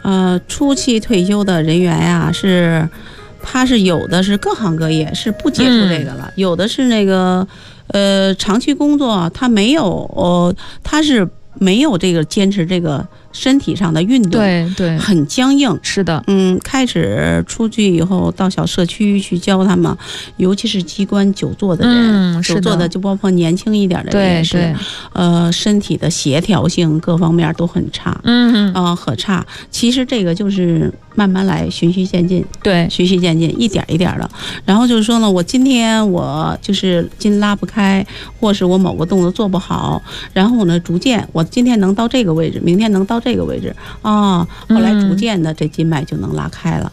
初期退休的人员呀，他是有的是各行各业是不接触这个了，有的是那个长期工作他没有他是没有这个坚持这个身体上的运动， 对， 很僵硬。 是的， 开始出去以后到小社区去教他们，尤其是机关久坐的人，久坐的就包括年轻一点的人也是，身体的协调性各方面都很差，很差。其实这个就是慢慢来，循序渐进， 对， 循序渐进，一点一点的。然后就是说呢，我今天我就是筋拉不开，或是我某个动作做不好，然后呢，逐渐我今天能到这个位置，明天能到这个位置啊，后来逐渐的这筋脉就能拉开了。